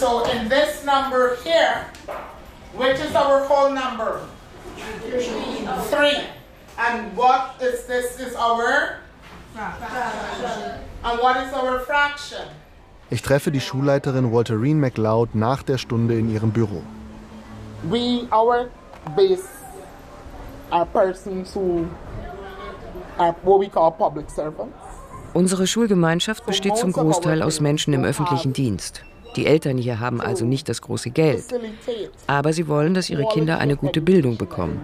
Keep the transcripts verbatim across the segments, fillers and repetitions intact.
So in this number here, which is our whole number? Three. And what is this is our fraction. And what is our fraction? Ich treffe die Schulleiterin Walterine McLeod nach der Stunde in ihrem Büro. We, our base, are persons who are what we call public servants. Unsere Schulgemeinschaft besteht zum Großteil aus Menschen im öffentlichen Dienst. Die Eltern hier haben also nicht das große Geld. Aber sie wollen, dass ihre Kinder eine gute Bildung bekommen.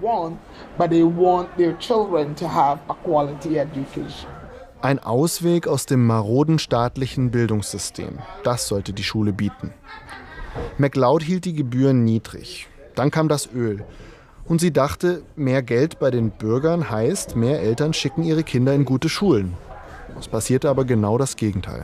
Ein Ausweg aus dem maroden staatlichen Bildungssystem. Das sollte die Schule bieten. McLeod hielt die Gebühren niedrig. Dann kam das Öl. Und sie dachte, mehr Geld bei den Bürgern heißt, mehr Eltern schicken ihre Kinder in gute Schulen. Es passierte aber genau das Gegenteil.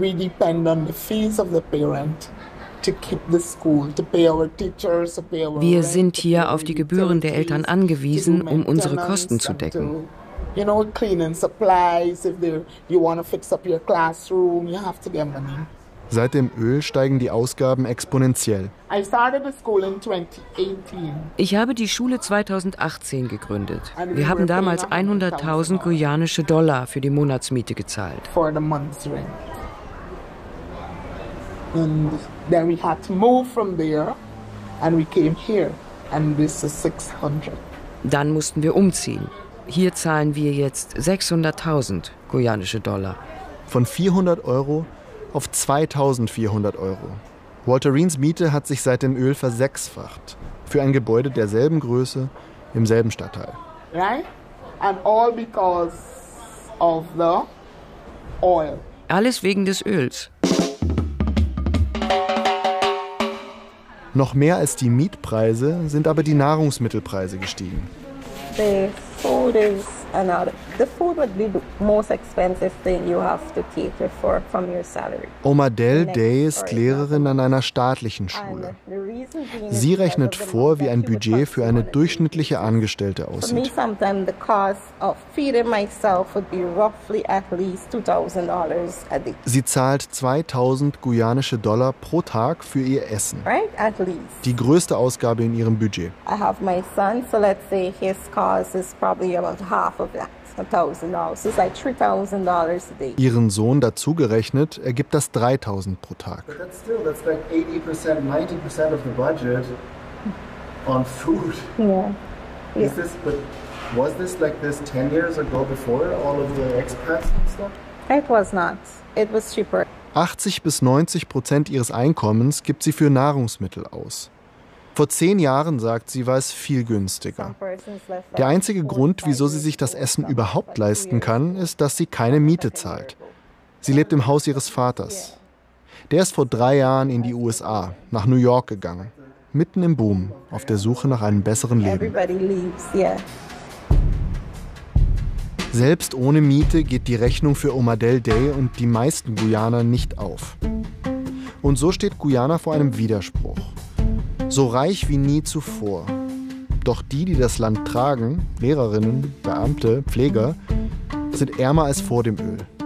Wir sind hier auf die Gebühren der Eltern angewiesen, um unsere Kosten zu decken. You know, cleaning supplies, if you want to fix up your classroom, you have to get money. Seit dem Öl steigen die Ausgaben exponentiell. I started the school in twenty eighteen. Ich habe die Schule zweitausendachtzehn gegründet. Wir haben damals hunderttausend guyanische Dollar für die Monatsmiete gezahlt. For the month's rent. And then we had to move from there and we came here and this is six hundred. Dann mussten wir umziehen. Hier zahlen wir jetzt sechshunderttausend guyanische Dollar. Von vierhundert Euro auf zweitausendvierhundert Euro. Walterines Miete hat sich seit dem Öl versechsfacht. Für ein Gebäude derselben Größe, im selben Stadtteil. Right? And all because of the oil. Alles wegen des Öls. Noch mehr als die Mietpreise sind aber die Nahrungsmittelpreise gestiegen. The food is another. The food would be the most expensive thing you have to cater for from your salary. Omadel Day ist Lehrerin an einer staatlichen Schule. Sie rechnet vor, wie ein Budget für eine durchschnittliche Angestellte aussieht. Sie zahlt zweitausend guyanische Dollar pro Tag für ihr Essen. Die größte Ausgabe in ihrem Budget. I have my son, so let's say his cost is probably about half of that. Ihren Sohn dazugerechnet ergibt das dreitausend pro Tag. achtzig bis neunzig Prozent ihres Einkommens gibt sie für Nahrungsmittel aus. Vor zehn Jahren, sagt sie, war es viel günstiger. Der einzige Grund, wieso sie sich das Essen überhaupt leisten kann, ist, dass sie keine Miete zahlt. Sie lebt im Haus ihres Vaters. Der ist vor drei Jahren in die U S A, nach New York gegangen. Mitten im Boom, auf der Suche nach einem besseren Leben. Selbst ohne Miete geht die Rechnung für Omadel Day und die meisten Guyaner nicht auf. Und so steht Guyana vor einem Widerspruch. So reich wie nie zuvor. Doch die, die das Land tragen, Lehrerinnen, Beamte, Pfleger, sind ärmer als vor dem Öl.